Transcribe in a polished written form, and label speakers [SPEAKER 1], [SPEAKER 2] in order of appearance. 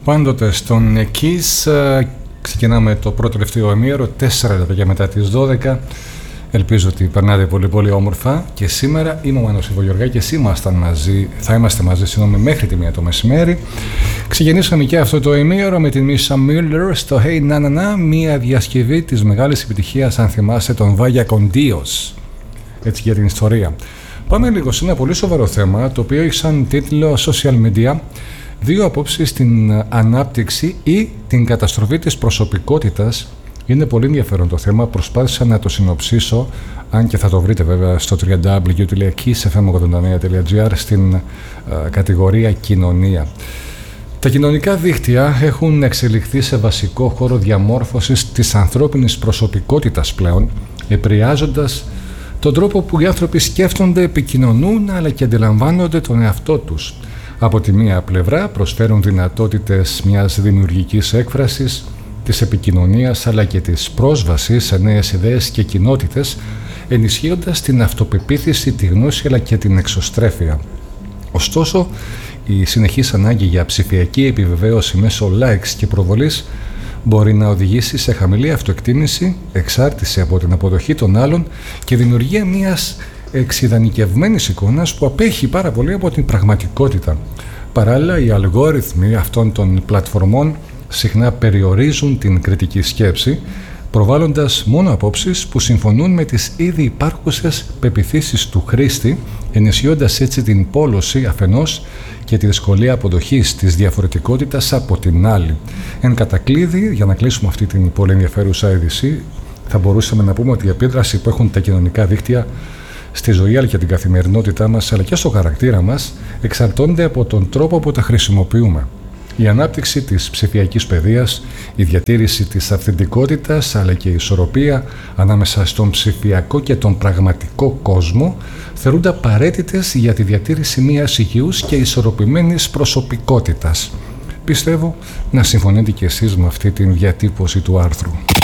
[SPEAKER 1] Πάντοτε στον Kiss ξεκινάμε το πρώτο τελευταίο ημίωρο, 4 λεπτά μετά τις 12. Ελπίζω ότι περνάτε πολύ πολύ όμορφα και σήμερα είμαι ο Μάνος Ιβογιοργάκης και θα είμαστε μαζί μέχρι τη 1 το μεσημέρι. Ξεκινήσαμε και αυτό το ημίωρο με την Μίσα Μίλλερ στο Hey Na Na Na, μια διασκευή της μεγάλης επιτυχίας, αν θυμάστε, των Vaya con Dios. Έτσι για την ιστορία. Πάμε λίγο σε ένα πολύ σοβαρό θέμα, το οποίο έχει σαν τίτλο Social Media. Δύο απόψεις στην ανάπτυξη ή την καταστροφή της προσωπικότητας. Είναι πολύ ενδιαφέρον το θέμα, προσπάθησα να το συνοψίσω, αν και θα το βρείτε βέβαια στο www.kissfm89.gr στην κατηγορία κοινωνία. Τα κοινωνικά δίκτυα έχουν εξελιχθεί σε βασικό χώρο διαμόρφωσης της ανθρώπινης προσωπικότητας πλέον, επηρεάζοντας τον τρόπο που οι άνθρωποι σκέφτονται, επικοινωνούν αλλά και αντιλαμβάνονται τον εαυτό τους. Από τη μία πλευρά προσφέρουν δυνατότητες μιας δημιουργικής έκφρασης, της επικοινωνίας αλλά και της πρόσβασης σε νέες ιδέες και κοινότητες, ενισχύοντας την αυτοπεποίθηση, τη γνώση αλλά και την εξωστρέφεια. Ωστόσο, η συνεχής ανάγκη για ψηφιακή επιβεβαίωση μέσω likes και προβολής μπορεί να οδηγήσει σε χαμηλή αυτοεκτίμηση, εξάρτηση από την αποδοχή των άλλων και δημιουργία μιας εξειδανικευμένης εικόνας που απέχει πάρα πολύ από την πραγματικότητα. Παράλληλα, οι αλγόριθμοι αυτών των πλατφορμών συχνά περιορίζουν την κριτική σκέψη, προβάλλοντας μόνο απόψεις που συμφωνούν με τις ήδη υπάρχουσες πεποιθήσεις του χρήστη, ενισχύοντας έτσι την πόλωση αφενός και τη δυσκολία αποδοχής της διαφορετικότητας από την άλλη. Εν κατακλείδη, για να κλείσουμε αυτή την πολύ ενδιαφέρουσα είδηση, θα μπορούσαμε να πούμε ότι η επίδραση που έχουν τα κοινωνικά δίκτυα στη ζωή αλλά και την καθημερινότητά μας αλλά και στο χαρακτήρα μας εξαρτώνται από τον τρόπο που τα χρησιμοποιούμε. Η ανάπτυξη της ψηφιακής παιδείας, η διατήρηση της αυθεντικότητας αλλά και η ισορροπία ανάμεσα στον ψηφιακό και τον πραγματικό κόσμο θεωρούνται απαραίτητες για τη διατήρηση μιας υγιούς και ισορροπημένης προσωπικότητας. Πιστεύω να συμφωνείτε και εσείς με αυτή την διατύπωση του άρθρου.